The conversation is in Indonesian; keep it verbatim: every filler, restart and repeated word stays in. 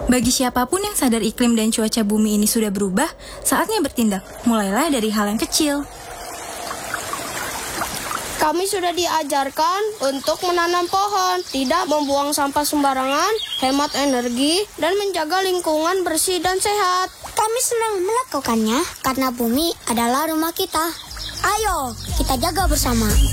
Bagi siapapun yang sadar iklim dan cuaca bumi ini sudah berubah, saatnya bertindak. Mulailah dari hal yang kecil. Kami sudah diajarkan untuk menanam pohon, tidak membuang sampah sembarangan, hemat energi, dan menjaga lingkungan bersih dan sehat. Kami senang melakukannya karena bumi adalah rumah kita. Ayo, kita jaga bersama.